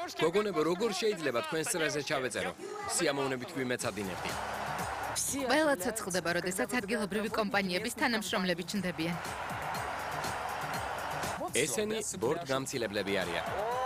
გოგონებო, როგორ შეიძლება თქვენს წრეზე ჩავეწერო? სიამოვნებით გვიმეცადინებდი. ყველა ცოცხლდება, როდესაც ადგილობრივი კომპანიების თანამშრომლები ჩნდებიან. ესენი ბორტგამცილებლები არიან.